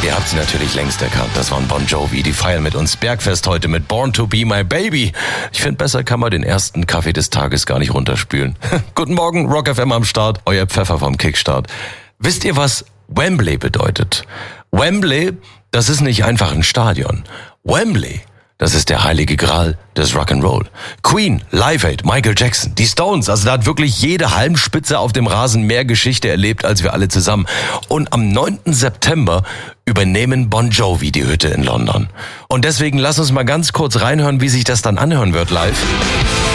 Ihr habt sie natürlich längst erkannt, das waren Bon Jovi. Die feiern mit uns Bergfest heute mit Born to be my baby. Ich finde, besser kann man den ersten Kaffee des Tages gar nicht runterspülen. Guten Morgen, Rock FM am Start, euer Pfeffer vom Kickstart. Wisst ihr, was Wembley bedeutet? Wembley, das ist nicht einfach ein Stadion. Wembley, das ist der heilige Gral des Rock'n'Roll. Queen, Live Aid, Michael Jackson, die Stones, also da hat wirklich jede Halmspitze auf dem Rasen mehr Geschichte erlebt als wir alle zusammen. Und am 9. September übernehmen Bon Jovi die Hütte in London. Und deswegen lass uns mal ganz kurz reinhören, wie sich das dann anhören wird live.